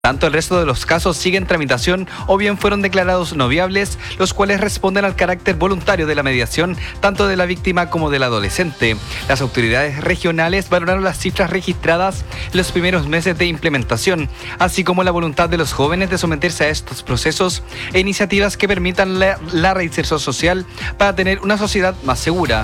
Tanto el resto de los casos siguen en tramitación o bien fueron declarados no viables, los cuales responden al carácter voluntario de la mediación, tanto de la víctima como del adolescente. Las autoridades regionales valoraron las cifras registradas en los primeros meses de implementación, así como la voluntad de los jóvenes de someterse a estos procesos e iniciativas que permitan la reinserción social para tener una sociedad más segura.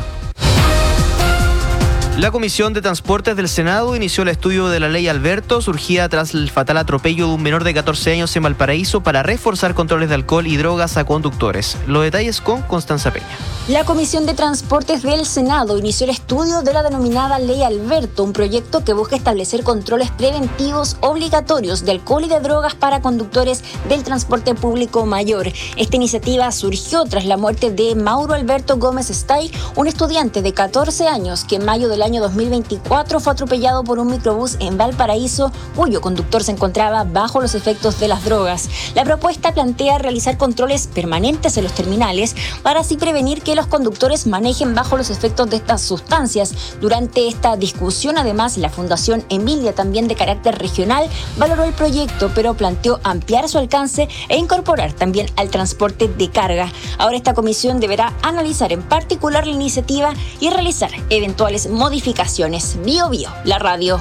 La Comisión de Transportes del Senado inició el estudio de la Ley Alberto, surgida tras el fatal atropello de un menor de 14 años en Valparaíso, para reforzar controles de alcohol y drogas a conductores. Los detalles con Constanza Peña. La Comisión de Transportes del Senado inició el estudio de la denominada Ley Alberto, un proyecto que busca establecer controles preventivos obligatorios de alcohol y de drogas para conductores del transporte público mayor. Esta iniciativa surgió tras la muerte de Mauro Alberto Gómez Stay, un estudiante de 14 años que en mayo del año 2024 fue atropellado por un microbús en Valparaíso, cuyo conductor se encontraba bajo los efectos de las drogas. La propuesta plantea realizar controles permanentes en los terminales para así prevenir que los conductores manejen bajo los efectos de estas sustancias. Durante esta discusión, además, la Fundación Emilia, también de carácter regional, valoró el proyecto, pero planteó ampliar su alcance e incorporar también al transporte de carga. Ahora esta comisión deberá analizar en particular la iniciativa y realizar eventuales modificaciones. Bio Bio, la radio.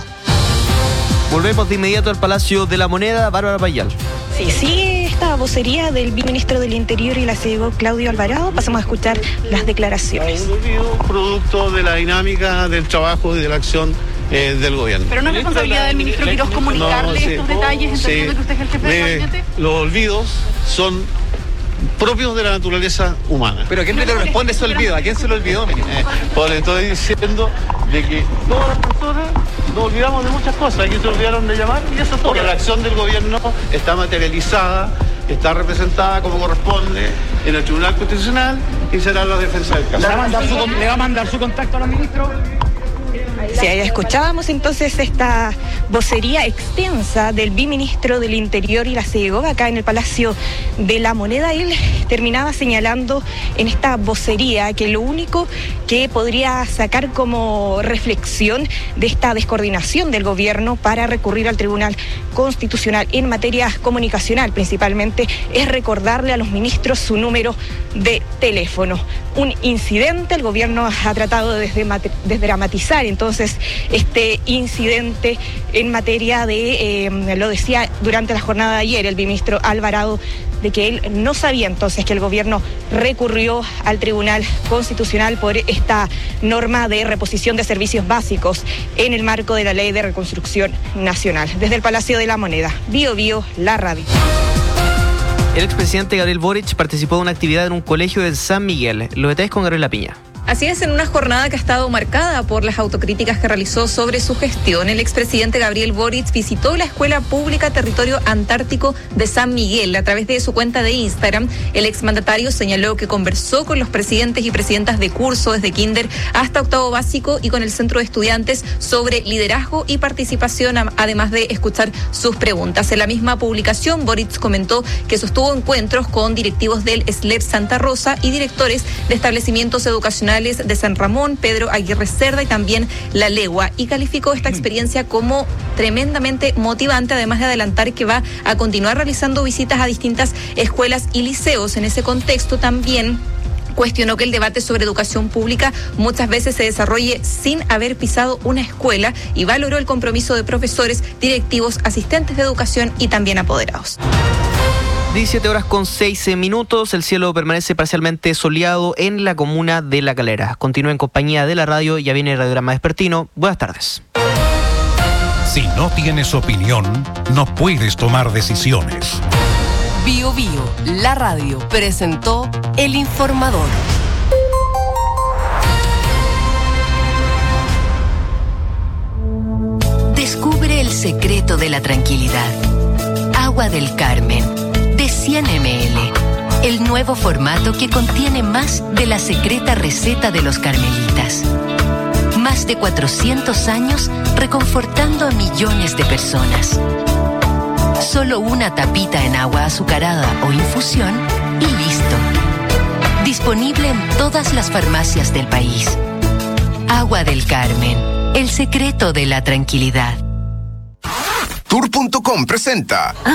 Volvemos de inmediato al Palacio de la Moneda. Bárbara Payal. Sí, sigue esta vocería del viceministro del Interior y la CEGO, Claudio Alvarado. Pasamos a escuchar las declaraciones. Un olvido producto de la dinámica del trabajo y de la acción del gobierno. Pero no es responsabilidad del ministro Quirós comunicarle estos detalles en términos de que usted es el jefe de gabinete. Los olvidos son propios de la naturaleza humana. ¿Pero a quién le corresponde ese olvido? ¿A quién se lo olvidó, ministro? Pues le estoy diciendo de que todas las personas nos olvidamos de muchas cosas. Aquí se olvidaron de llamar y eso es todo. La acción del gobierno está materializada, está representada como corresponde en el Tribunal Constitucional y será la defensa del caso. ¿Le va a mandar su contacto a los ministros? Sí, ahí escuchábamos entonces esta vocería extensa del viceministro del Interior y la CEGO acá en el Palacio de la Moneda. Él terminaba señalando en esta vocería que lo único que podría sacar como reflexión de esta descoordinación del gobierno para recurrir al Tribunal Constitucional en materia comunicacional principalmente es recordarle a los ministros su número de teléfono. Un incidente, el gobierno ha tratado de desdramatizar entonces este incidente en materia de, lo decía durante la jornada de ayer el viceministro Alvarado, de que él no sabía entonces que el gobierno recurrió al Tribunal Constitucional por esta norma de reposición de servicios básicos en el marco de la Ley de Reconstrucción Nacional. Desde el Palacio de la Moneda, Bio Bio, la radio. El expresidente Gabriel Boric participó de una actividad en un colegio de San Miguel. Los detalles con Gabriela Piña. Así es, en una jornada que ha estado marcada por las autocríticas que realizó sobre su gestión, el expresidente Gabriel Boric visitó la Escuela Pública Territorio Antártico de San Miguel. A través de su cuenta de Instagram, el exmandatario señaló que conversó con los presidentes y presidentas de curso desde kinder hasta octavo básico y con el centro de estudiantes sobre liderazgo y participación, además de escuchar sus preguntas. En la misma publicación, Boric comentó que sostuvo encuentros con directivos del SLEP Santa Rosa y directores de establecimientos educacionales de San Ramón, Pedro Aguirre Cerda y también La Legua, y calificó esta experiencia como tremendamente motivante, además de adelantar que va a continuar realizando visitas a distintas escuelas y liceos. En ese contexto también cuestionó que el debate sobre educación pública muchas veces se desarrolle sin haber pisado una escuela y valoró el compromiso de profesores, directivos, asistentes de educación y también apoderados. 17 horas con 6 minutos, el cielo permanece parcialmente soleado en la comuna de La Calera. Continúa en compañía de la radio, ya viene el Radiograma Vespertino. Buenas tardes. Si no tienes opinión, no puedes tomar decisiones. Bio Bio, la radio, presentó El Informador. Descubre el secreto de la tranquilidad. Agua del Carmen, de 100 ml. El nuevo formato que contiene más de la secreta receta de los carmelitas. Más de 400 años reconfortando a millones de personas. Solo una tapita en agua azucarada o infusión y listo. Disponible en todas las farmacias del país. Agua del Carmen, el secreto de la tranquilidad. Tour.com presenta